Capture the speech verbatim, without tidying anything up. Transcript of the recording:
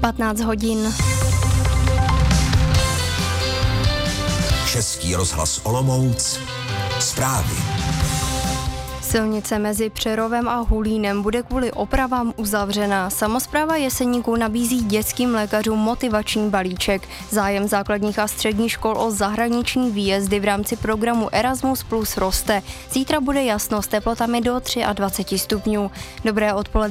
patnáct hodin. Český rozhlas Olomouc. Zprávy. Silnice mezi Přerovem a Hulínem bude kvůli opravám uzavřena. Samospráva Jeseníků nabízí dětským lékařům motivační balíček. Zájem základních a středních škol o zahraniční výjezdy v rámci programu Erasmus plus roste. Zítra bude jasno s teplotami do dvacet tři stupňů. Dobré odpoledne.